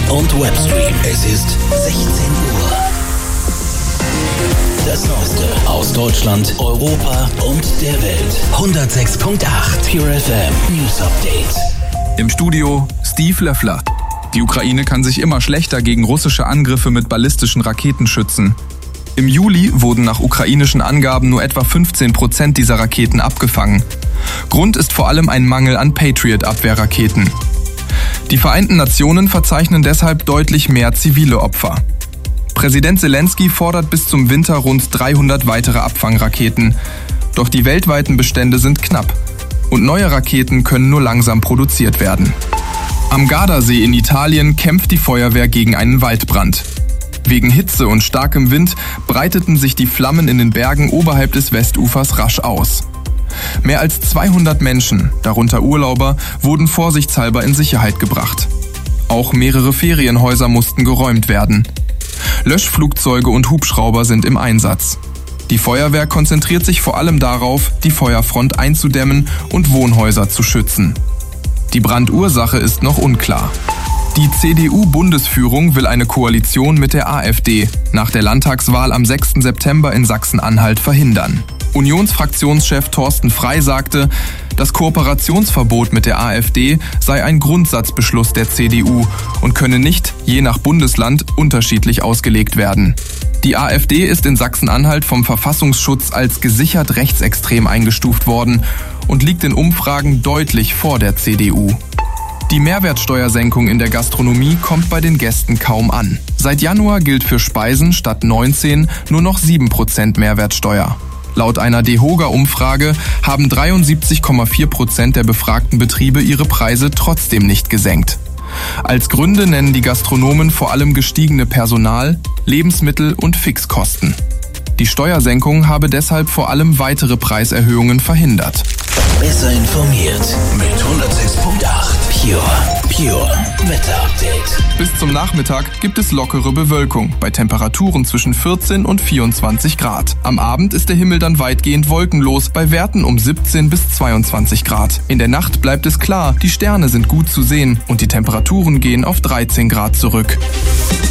und Webstream. Es ist 16 Uhr. Das Neueste aus Deutschland, Europa und der Welt. 106.8 Pure FM News Update. Im Studio Steve Löffler. Die Ukraine kann sich immer schlechter gegen russische Angriffe mit ballistischen Raketen schützen. Im Juli wurden nach ukrainischen Angaben nur etwa 15% dieser Raketen abgefangen. Grund ist vor allem ein Mangel an Patriot-Abwehrraketen. Die Vereinten Nationen verzeichnen deshalb deutlich mehr zivile Opfer. Präsident Zelensky fordert bis zum Winter rund 300 weitere Abfangraketen. Doch die weltweiten Bestände sind knapp und neue Raketen können nur langsam produziert werden. Am Gardasee in Italien kämpft die Feuerwehr gegen einen Waldbrand. Wegen Hitze und starkem Wind breiteten sich die Flammen in den Bergen oberhalb des Westufers rasch aus. Mehr als 200 Menschen, darunter Urlauber, wurden vorsichtshalber in Sicherheit gebracht. Auch mehrere Ferienhäuser mussten geräumt werden. Löschflugzeuge und Hubschrauber sind im Einsatz. Die Feuerwehr konzentriert sich vor allem darauf, die Feuerfront einzudämmen und Wohnhäuser zu schützen. Die Brandursache ist noch unklar. Die CDU-Bundesführung will eine Koalition mit der AfD nach der Landtagswahl am 6. September in Sachsen-Anhalt verhindern. Unionsfraktionschef Thorsten Frey sagte, das Kooperationsverbot mit der AfD sei ein Grundsatzbeschluss der CDU und könne nicht, je nach Bundesland, unterschiedlich ausgelegt werden. Die AfD ist in Sachsen-Anhalt vom Verfassungsschutz als gesichert rechtsextrem eingestuft worden und liegt in Umfragen deutlich vor der CDU. Die Mehrwertsteuersenkung in der Gastronomie kommt bei den Gästen kaum an. Seit Januar gilt für Speisen statt 19 nur noch 7% Mehrwertsteuer. Laut einer DEHOGA-Umfrage haben 73,4% der befragten Betriebe ihre Preise trotzdem nicht gesenkt. Als Gründe nennen die Gastronomen vor allem gestiegene Personal-, Lebensmittel- und Fixkosten. Die Steuersenkung habe deshalb vor allem weitere Preiserhöhungen verhindert. Besser informiert mit 106.8 Pure Wetter Update. Bis zum Nachmittag gibt es lockere Bewölkung bei Temperaturen zwischen 14 und 24 Grad. Am Abend ist der Himmel dann weitgehend wolkenlos bei Werten um 17 bis 22 Grad. In der Nacht bleibt es klar, die Sterne sind gut zu sehen und die Temperaturen gehen auf 13 Grad zurück.